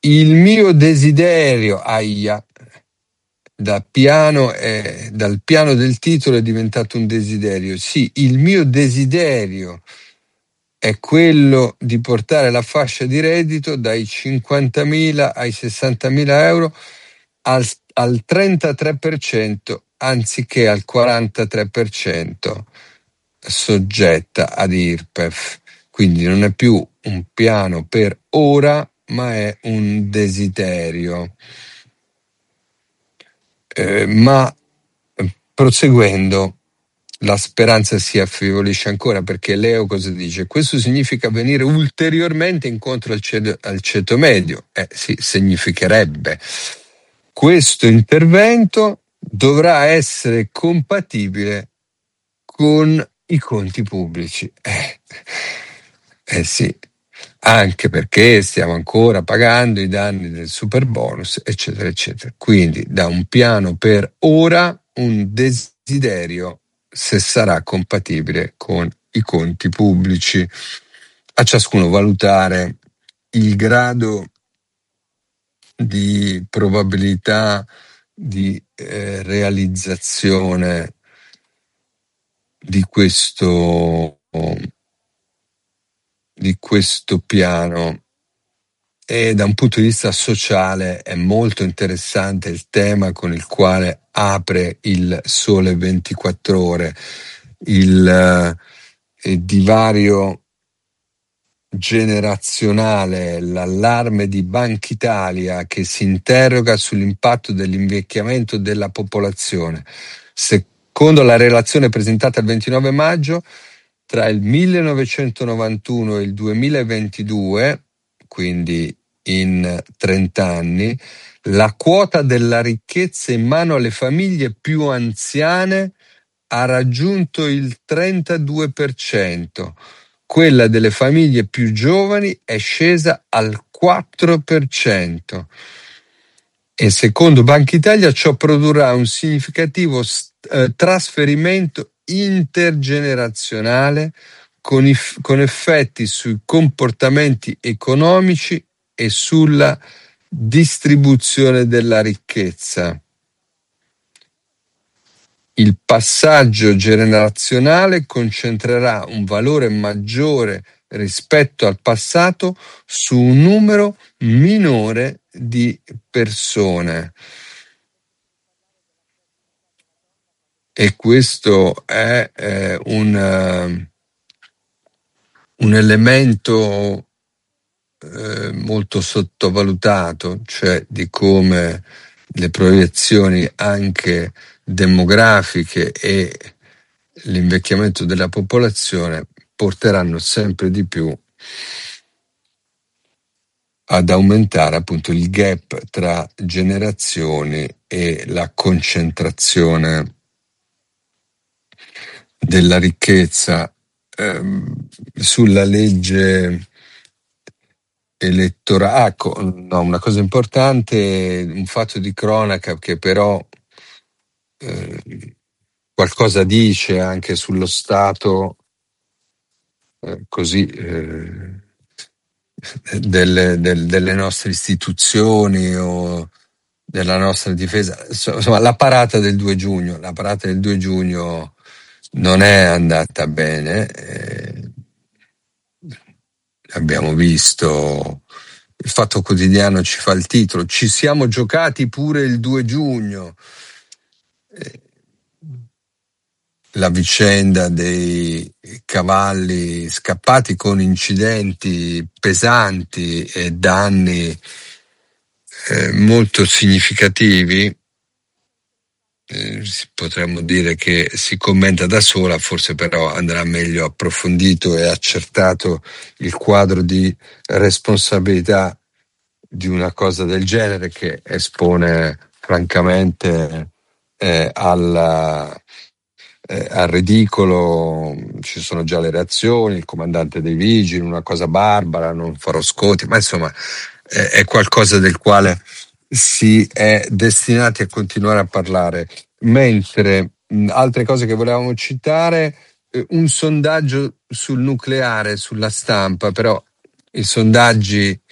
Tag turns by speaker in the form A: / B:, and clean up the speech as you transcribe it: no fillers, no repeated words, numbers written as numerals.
A: Il mio desiderio, aia, dal piano del titolo è diventato un desiderio. Sì, il mio desiderio è quello di portare la fascia di reddito dai 50.000 ai 60.000 euro al 33% anziché al 43% soggetta ad IRPEF. Quindi non è più un piano per ora, ma è un desiderio. Ma proseguendo, la speranza si affievolisce ancora, perché Leo cosa dice? Questo significa venire ulteriormente incontro al ceto medio. Sì, significherebbe. Questo intervento dovrà essere compatibile con i conti pubblici. Sì, anche perché stiamo ancora pagando i danni del super bonus, eccetera, eccetera. Quindi da un piano per ora, un desiderio, se sarà compatibile con i conti pubblici. A ciascuno valutare il grado di probabilità di realizzazione di questo piano. E da un punto di vista sociale è molto interessante il tema con il quale apre il Sole 24 Ore, il divario generazionale, l'allarme di Banca Italia che si interroga sull'impatto dell'invecchiamento della popolazione. Secondo la relazione presentata il 29 maggio, tra il 1991 e il 2022, quindi in 30 anni, la quota della ricchezza in mano alle famiglie più anziane ha raggiunto il 32%, quella delle famiglie più giovani è scesa al 4%. E secondo Banca Italia ciò produrrà un significativo trasferimento intergenerazionale con effetti sui comportamenti economici e sulla distribuzione della ricchezza. Il passaggio generazionale concentrerà un valore maggiore rispetto al passato su un numero minore di persone. E questo è un elemento molto sottovalutato, cioè di come le proiezioni anche demografiche e l'invecchiamento della popolazione porteranno sempre di più ad aumentare appunto il gap tra generazioni e la concentrazione della ricchezza. Sulla legge elettorale, no, una cosa importante, un fatto di cronaca che però qualcosa dice anche sullo stato così delle nostre istituzioni o della nostra difesa. Insomma, la parata del 2 giugno non è andata bene. Abbiamo visto, il Fatto Quotidiano ci fa il titolo, ci siamo giocati pure il 2 giugno. La vicenda dei cavalli scappati con incidenti pesanti e danni molto significativi, potremmo dire che si commenta da sola, forse però andrà meglio approfondito e accertato il quadro di responsabilità di una cosa del genere, che espone francamente al ridicolo. Ci sono già le reazioni, il comandante dei vigili, una cosa barbara, non farò scoti, ma insomma è qualcosa del quale si è destinati a continuare a parlare. Mentre altre cose che volevamo citare, un sondaggio sul nucleare sulla Stampa, però i sondaggi